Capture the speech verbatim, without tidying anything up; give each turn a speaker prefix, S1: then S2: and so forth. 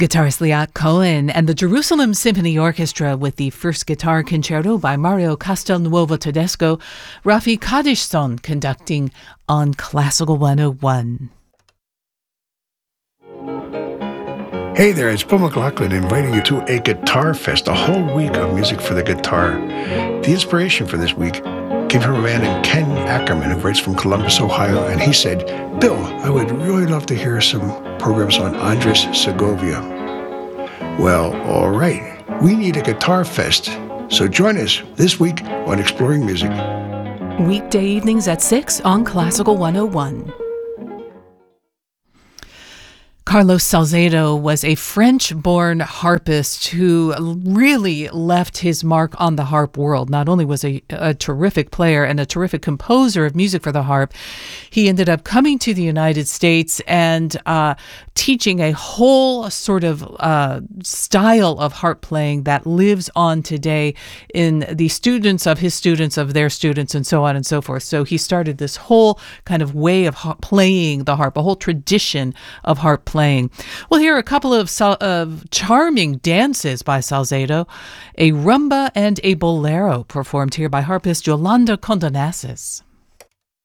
S1: Guitarist Leat Cohen and the Jerusalem Symphony Orchestra with the first guitar concerto by Mario Castelnuovo Tedesco, Rafi Kadishson conducting on Classical one oh one.
S2: Hey there, it's Bill McLaughlin inviting you to a Guitar Fest, a whole week of music for the guitar. The inspiration for this week came from a man named Ken Ackerman who writes from Columbus, Ohio, and he said, Bill, I would really love to hear some programs on Andres Segovia. Well, all right, we need a Guitar Fest, so join us this week on Exploring Music.
S1: Weekday evenings at six on Classical one oh one. Carlos Salcedo was a French-born harpist who really left his mark on the harp world. Not only was he a, a terrific player and a terrific composer of music for the harp, he ended up coming to the United States and uh, teaching a whole sort of uh, style of harp playing that lives on today in the students of his students, of their students, and so on and so forth. So he started this whole kind of way of ha- playing the harp, a whole tradition of harp playing. We'll hear a couple of, of charming dances by Salcedo, a rumba and a bolero performed here by harpist Yolanda Condonassis.